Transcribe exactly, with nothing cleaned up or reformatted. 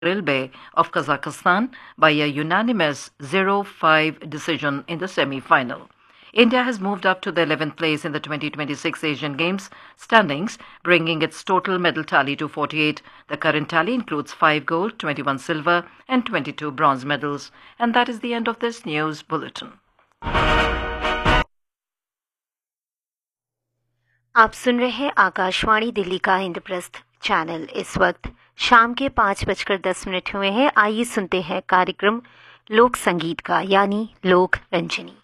Rilbey of Kazakhstan by a unanimous zero five decision in the semi-final. India has moved up to the eleventh place in the twenty twenty-six Asian Games standings, bringing its total medal tally to forty-eight. The current tally includes five gold, twenty-one silver and twenty-two bronze medals. And that is the end of this news bulletin. आप सुन रहे हैं आकाशवाणी दिल्ली का Indraprastha channel. इस वक्त शाम के पाँच बजकर दस मिनट हुए हैं। आइए सुनते हैं कार्यक्रम लोक संगीत का, यानी लोक रंजनी।